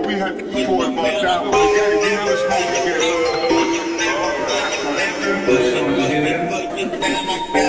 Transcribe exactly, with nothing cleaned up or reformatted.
we had before about that one. Again, we never smoked again.